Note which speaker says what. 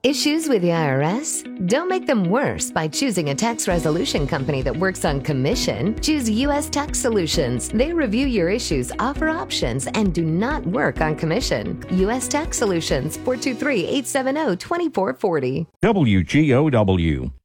Speaker 1: Issues with the IRS? Don't make them worse by choosing a tax resolution company that works on commission. Choose U.S. Tax Solutions. They review your issues, offer options, and do not work on commission. U.S. Tax Solutions, 423-870-2440.
Speaker 2: WGOW.